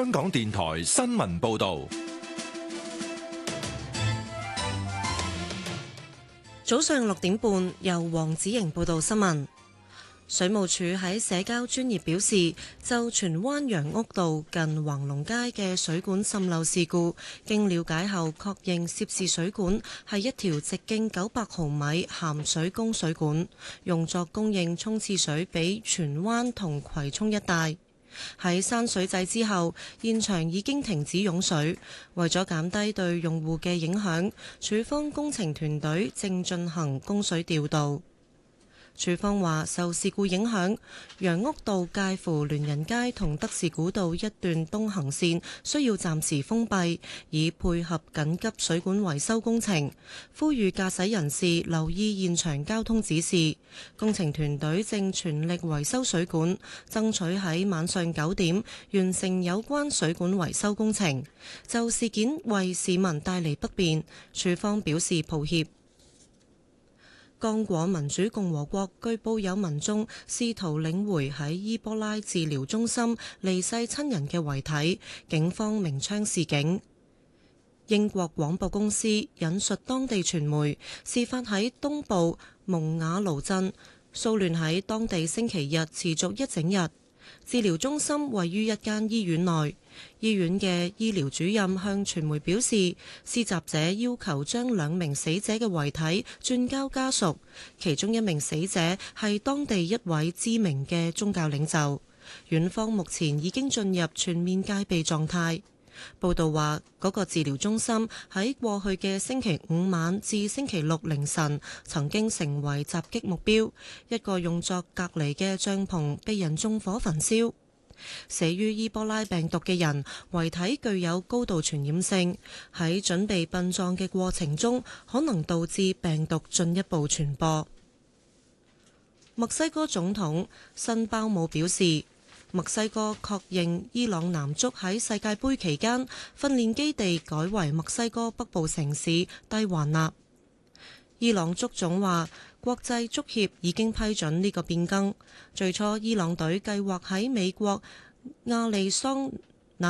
香港電台新聞報道。 早上6點半，由黃子瑩報道新聞。水務署喺社交專頁表示，就荃灣楊屋道近橫龍街嘅水管滲漏事故，經了解後確認涉事水管係一條直徑900毫米鹹水供水管，用作供應沖廁水俾荃灣同葵涌一帶。喺閂水掣之後，現場已經停止湧水。為咗減低對用戶嘅影響，署方工程團隊正進行供水調度。署方話，受事故影響，楊屋道介乎聯仁街同德士古道一段東行線需要暫時封閉，以配合緊急水管維修工程。呼籲駕駛人士留意現場交通指示。工程團隊正全力維修水管，爭取喺晚上9點完成有關水管維修工程。就事件為市民帶嚟不便，署方表示抱歉。剛果民主共和國據報有民眾試圖領回喺伊波拉治療中心離世親人嘅遺體，警方鳴槍示警。英國廣播公司引述當地傳媒，事發喺東部蒙瓦盧鎮，騷亂喺當地星期日持續一整日。治療中心位於一間醫院內，醫院嘅醫療主任向傳媒表示，施襲者要求將2名死者嘅遺體轉交家屬，其中1名死者係當地一位知名嘅宗教領袖。院方目前已經進入全面戒備狀態。報道話，嗰個治療中心喺過去嘅星期5晚至星期6凌晨曾經成為襲擊目標，一個用作隔離嘅帳篷被人縱火焚燒。死於伊波拉病毒嘅人遺體具有高度傳染性，喺準備殯葬嘅過程中可能導致病毒進一步傳播。墨西哥總統辛鮑姆表示，墨西哥確認伊朗男足喺世界盃期間訓練基地改為墨西哥北部城市蒂華納。伊朗足總話，國際足協已經批准呢個變更。最初伊朗隊計劃喺美國亞利桑